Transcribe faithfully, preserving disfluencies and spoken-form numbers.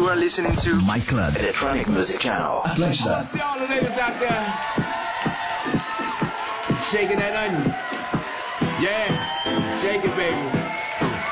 You are listening to My Club Electronic Music Channel. Atlântida. See all the ladies out there shaking that onion. Yeah.